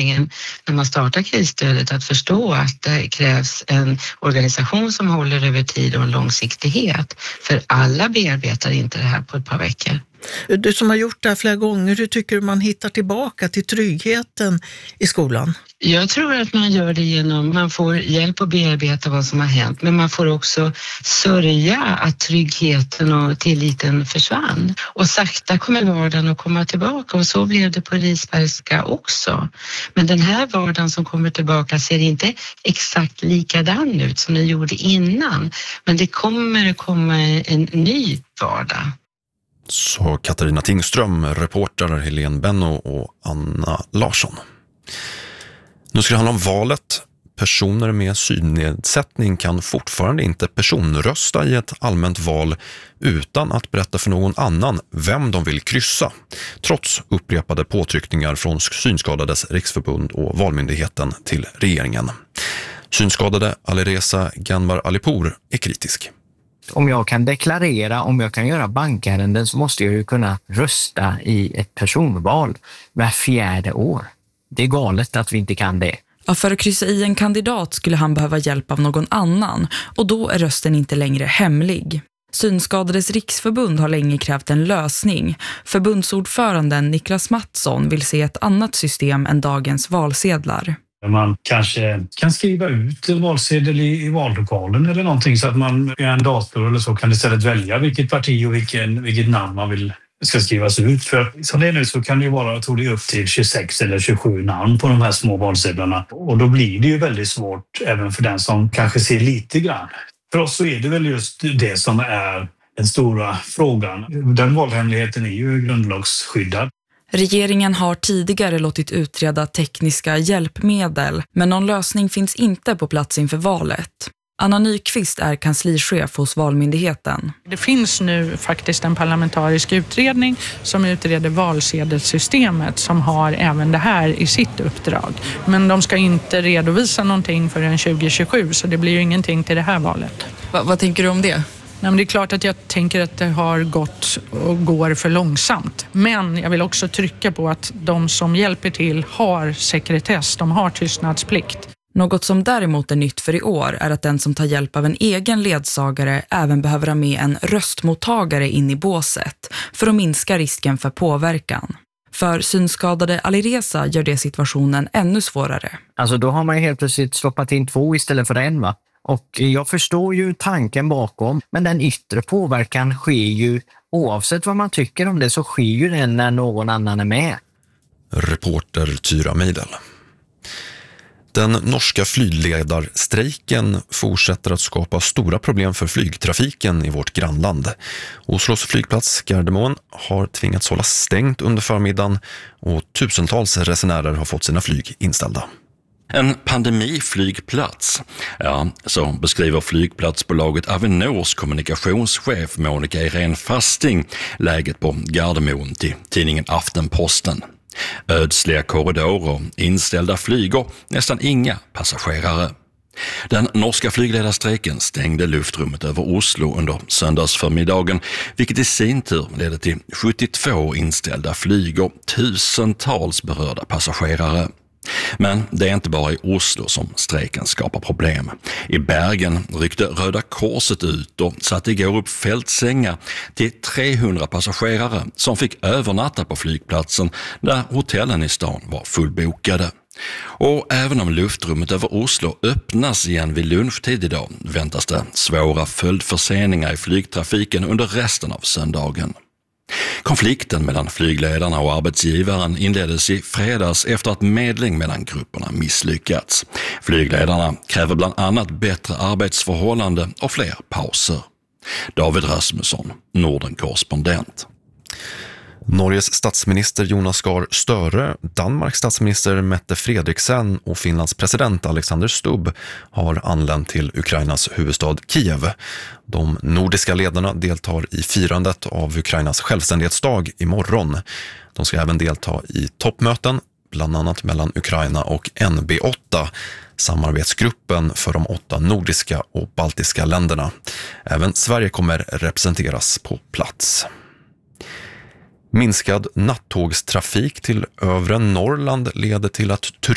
regeringen när man startar krisstödet att förstå att det krävs en organisation som håller över tid och en långsiktighet. För alla bearbetar inte det här på ett par veckor. Du som har gjort det här flera gånger, hur tycker du man hittar tillbaka till tryggheten i skolan? Jag tror att man gör det genom, man får hjälp att bearbeta vad som har hänt, men man får också sörja att tryggheten och tilliten försvann. Och sakta kommer vardagen att komma tillbaka, och så blev det på Risbergska också. Men den här vardagen som kommer tillbaka ser inte exakt likadan ut som den gjorde innan. Men det kommer komma en ny vardag. Så Katarina Tingström, reportrar Helene Benno och Anna Larsson. Nu ska det handla om valet. Personer med synnedsättning kan fortfarande inte personrösta i ett allmänt val utan att berätta för någon annan vem de vill kryssa, trots upprepade påtryckningar från Synskadades riksförbund och Valmyndigheten till regeringen. Synskadade Alireza Ganbar Alipour är kritisk. Om jag kan deklarera, om jag kan göra bankärenden, så måste jag ju kunna rösta i ett personval var 4:e år. Det är galet att vi inte kan det. Ja, för att kryssa i en kandidat skulle han behöva hjälp av någon annan, och då är rösten inte längre hemlig. Synskadades riksförbund har länge krävt en lösning. Förbundsordföranden Niklas Mattsson vill se ett annat system än dagens valsedlar. Man kanske kan skriva ut en valsedel i vallokalen eller någonting, så att man i en dator eller så kan istället välja vilket parti och vilket namn man vill ska skrivas ut. För som det är nu så kan det ju vara, jag tror det är upp till 26 eller 27 namn på de här små valsedlarna. Och då blir det ju väldigt svårt även för den som kanske ser lite grann. För oss så är det väl just det som är den stora frågan. Den valhemligheten är ju grundlagsskyddad. Regeringen har tidigare låtit utreda tekniska hjälpmedel, men någon lösning finns inte på plats inför valet. Anna Nyqvist är kanslichef hos Valmyndigheten. Det finns nu faktiskt en parlamentarisk utredning som utreder valsedelssystemet, som har även det här i sitt uppdrag. Men de ska inte redovisa någonting förrän 2027, så det blir ju ingenting till det här valet. Vad tänker du om det? Nej, men det är klart att jag tänker att det har gått och går för långsamt. Men jag vill också trycka på att de som hjälper till har sekretess, de har tystnadsplikt. Något som däremot är nytt för i år är att den som tar hjälp av en egen ledsagare även behöver ha med en röstmottagare in i båset för att minska risken för påverkan. För synskadade Alireza gör det situationen ännu svårare. Alltså då har man ju helt plötsligt stoppat in 2 istället för 1, va? Och jag förstår ju tanken bakom, men den yttre påverkan sker ju, oavsett vad man tycker om det, så sker ju den när någon annan är med. Reporter Tyra Meidel. Den norska flygledarstrejken fortsätter att skapa stora problem för flygtrafiken i vårt grannland. Oslos flygplats Gardermoen har tvingats hålla stängt under förmiddagen och tusentals resenärer har fått sina flyg inställda. En pandemiflygplats. Ja, så beskriver flygplatsbolaget Avinors kommunikationschef Monica Irene Fasting läget på Gardermoen till tidningen Aftenposten. Ödsliga korridorer, inställda flyg och nästan inga passagerare. Den norska flygledarstrejken stängde luftrummet över Oslo under söndagsförmiddagen, vilket i sin tur ledde till 72 inställda flyg och tusentals berörda passagerare. Men det är inte bara i Oslo som strejken skapar problem. I Bergen ryckte Röda Korset ut och satte igår upp fältsängar till 300 passagerare som fick övernatta på flygplatsen där hotellen i stan var fullbokade. Och även om luftrummet över Oslo öppnas igen vid lunchtid idag väntas det svåra följdförseningar i flygtrafiken under resten av söndagen. Konflikten mellan flygledarna och arbetsgivaren inleddes i fredags efter att medling mellan grupperna misslyckats. Flygledarna kräver bland annat bättre arbetsförhållande och fler pauser. David Rasmusson, Norden-korrespondent. Norges statsminister Jonas Gahr Støre, Danmarks statsminister Mette Frederiksen och Finlands president Alexander Stubb har anlänt till Ukrainas huvudstad Kiev. De nordiska ledarna deltar i firandet av Ukrainas självständighetsdag imorgon. De ska även delta i toppmöten, bland annat mellan Ukraina och NB8, samarbetsgruppen för de 8 nordiska och baltiska länderna. Även Sverige kommer representeras på plats. Minskad nattågstrafik till övre Norrland leder till att